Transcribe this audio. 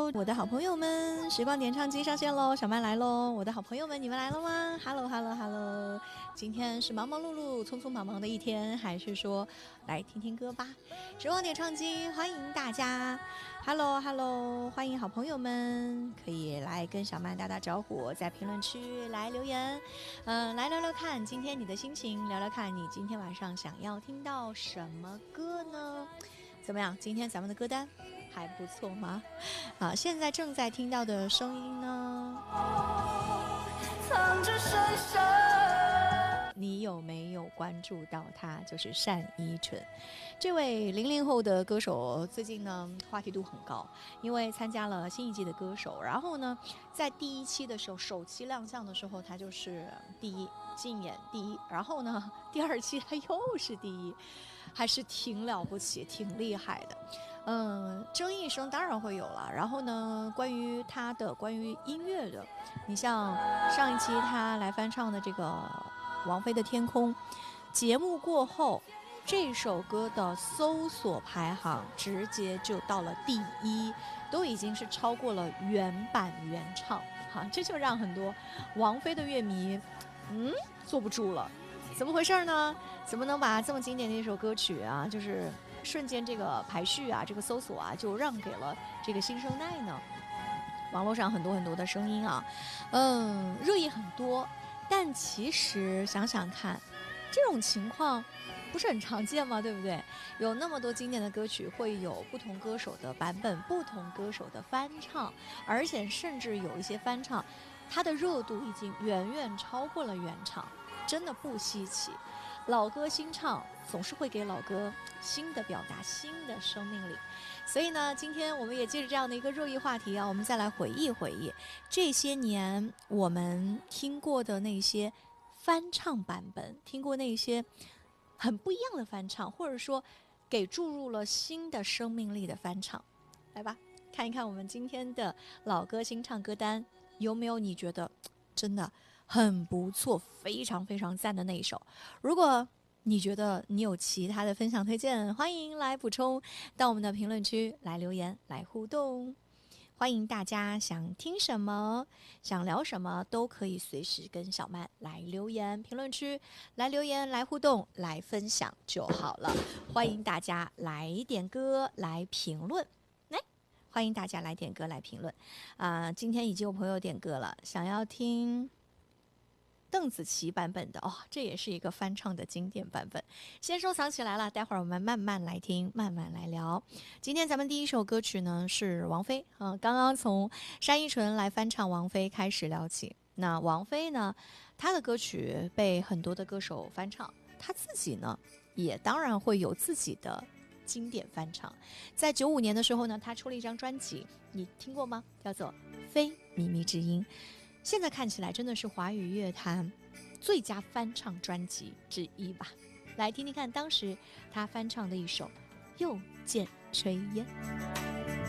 我的好朋友们，时光点唱机上线喽，小曼来喽！我的好朋友们，你们来了吗 ？Hello Hello Hello， 今天是忙忙碌碌、匆匆忙忙的一天，还是说来听听歌吧？时光点唱机欢迎大家 ，Hello Hello， 欢迎好朋友们，可以来跟小曼打打招呼，在评论区来留言，来聊聊看今天你的心情，聊聊看你今天晚上想要听到什么歌呢？怎么样？今天咱们的歌单还不错吗？现在正在听到的声音呢，藏着深深，你有没有关注到他？就是单依纯，这位00后的歌手，最近呢话题度很高，因为参加了新一季的歌手，然后呢，在第一期的时候，首期亮相的时候，他就是第一，竞演第一，然后呢，第二期他又是第一，还是挺了不起，挺厉害的。争议声当然会有了。然后呢，关于音乐的，你像上一期他来翻唱的这个王菲的《天空》，节目过后，这首歌的搜索排行直接就到了第一，都已经是超过了原版原唱。这就让很多王菲的乐迷，坐不住了。怎么回事呢？怎么能把这么经典的一首歌曲啊，就是瞬间这个排序啊，这个搜索啊，就让给了这个新生代呢？网络上很多很多的声音啊，热议很多，但其实想想看，这种情况不是很常见吗？对不对？有那么多经典的歌曲，会有不同歌手的版本，不同歌手的翻唱，而且甚至有一些翻唱，它的热度已经远远超过了原唱。真的不稀奇，老歌新唱总是会给老歌新的表达、新的生命力。所以呢，今天我们也借着这样的一个热议话题啊，我们再来回忆回忆这些年我们听过的那些翻唱版本，听过那些很不一样的翻唱，或者说给注入了新的生命力的翻唱。来吧，看一看我们今天的老歌新唱歌单，有没有你觉得真的很不错，非常非常赞的那一首。如果你觉得你有其他的分享推荐，欢迎来补充到我们的评论区来留言来互动。欢迎大家想听什么想聊什么都可以随时跟小曼来留言，评论区来留言来互动来分享就好了。欢迎大家来点歌来评论，欢迎大家来点歌来评论今天已经有朋友点歌了，想要听邓紫棋版本的这也是一个翻唱的经典版本，先收藏起来了，待会儿我们慢慢来听，慢慢来聊。今天咱们第一首歌曲呢是王菲刚刚从单依纯来翻唱王菲开始聊起。那王菲呢，她的歌曲被很多的歌手翻唱，她自己呢也当然会有自己的经典翻唱。在95年的时候呢，她出了一张专辑，你听过吗？叫做《非靡靡之音》。现在看起来真的是华语乐坛最佳翻唱专辑之一吧。来听听看当时他翻唱的一首《又见炊烟》。